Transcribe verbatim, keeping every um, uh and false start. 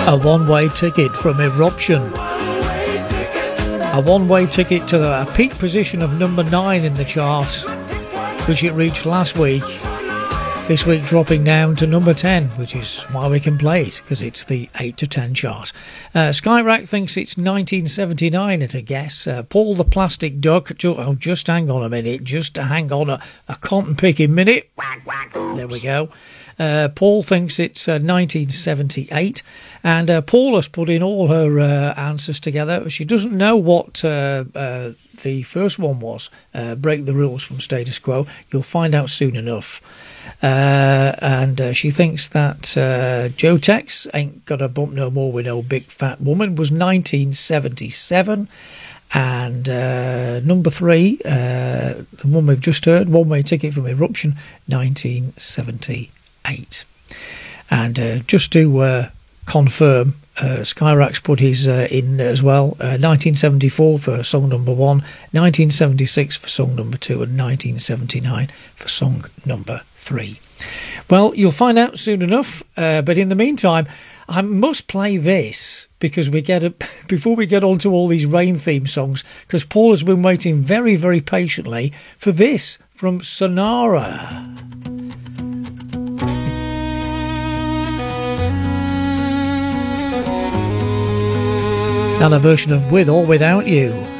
A one-way ticket from Eruption. A one-way ticket to a peak position of number nine in the chart, which it reached last week. This week dropping down to number ten, which is why we can play it, because it's the eight to ten chart. Uh, Skyrack thinks it's nineteen seventy-nine at a guess. Uh, Paul the Plastic Duck, ju- oh, just hang on a minute, just hang on a, a cotton picking minute. There we go. Uh, Paul thinks it's uh, nineteen seventy-eight, and uh, Paul has put in all her uh, answers together. She doesn't know what uh, uh, the first one was, uh, Break the Rules from Status Quo. You'll find out soon enough. Uh, and uh, she thinks that uh, Joe Tex Ain't Gonna Bump No More With No Big Fat Woman was nineteen seventy-seven. And uh, number three, uh, the one we've just heard, One Way Ticket from Eruption, nineteen seventy-eight. And uh, just to uh, confirm, uh, Skyrack's put his uh, in as well, uh, nineteen seventy-four for song number one, nineteen seventy-six for song number two, and nineteen seventy-nine for song number three. Well, you'll find out soon enough, uh, but in the meantime, I must play this because we get a, before we get on to all these rain theme songs, because Paul has been waiting very, very patiently for this from Sonara. And a version of With or Without You.